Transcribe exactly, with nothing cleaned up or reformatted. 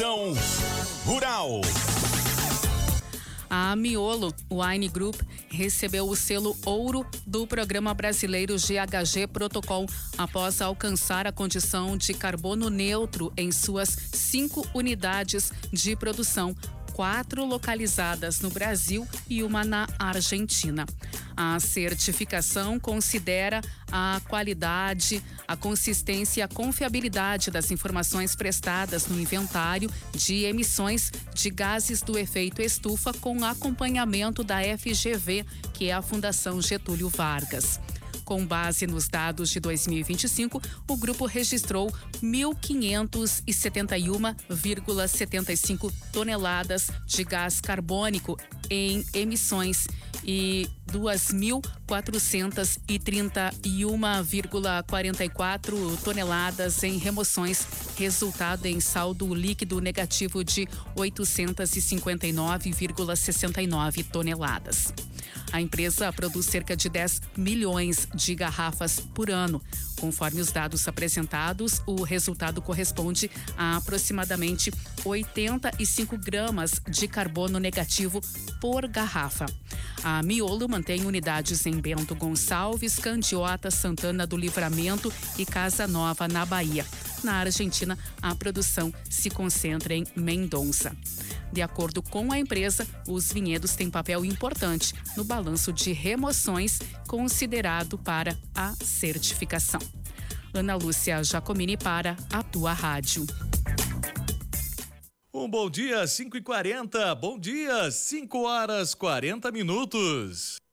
Rural. A Miolo Wine Group recebeu o selo ouro do Programa Brasileiro G H G Protocol após alcançar a condição de carbono neutro em suas cinco unidades de produção, quatro localizadas no Brasil e uma na Argentina. A certificação considera a qualidade, a consistência e a confiabilidade das informações prestadas no inventário de emissões de gases do efeito estufa com acompanhamento da F G V, que é a Fundação Getúlio Vargas. Com base nos dados de dois mil e vinte e cinco, o grupo registrou mil quinhentos e setenta e um vírgula setenta e cinco toneladas de gás carbônico em emissões e duas mil quatrocentos e trinta e um vírgula quarenta e quatro toneladas em remoções, resultado em saldo líquido negativo de oitocentos e cinquenta e nove vírgula sessenta e nove toneladas. A empresa produz cerca de dez milhões de garrafas por ano. Conforme os dados apresentados, o resultado corresponde a aproximadamente oitenta e cinco gramas de carbono negativo por garrafa. A Miolo mantém unidades em Bento Gonçalves, Candiota, Santana do Livramento e Casa Nova, na Bahia. Na Argentina, a produção se concentra em Mendonça. De acordo com a empresa, os vinhedos têm papel importante no balanço de remoções considerado para a certificação. Ana Lúcia Jacomini para a tua rádio. Um bom dia, cinco e quarenta. Bom dia, cinco horas quarenta minutos.